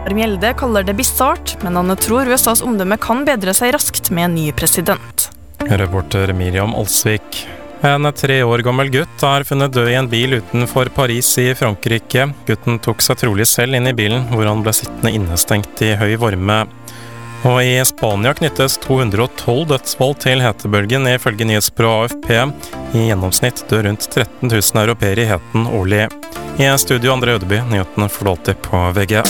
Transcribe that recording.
Mjelde kaller det bizarrt, men han tror USAs omdømme kan bedre seg raskt med en ny president. Reporter Miriam Olsvik. En 3 år gammel gutt er funnet død i en bil utenfor Paris i Frankrike. Gutten tok seg trolig selv inn i bilen, hvor han ble sittende innestengt i høy varme. Og i Spania knyttes 212 dødsfall til hetebølgen ifølge nyhetsbyrået AFP. I gjennomsnitt dør rundt 13 000 europeere i heten årlig. I studio André Ødeby, nyhetene får du alltid på VG.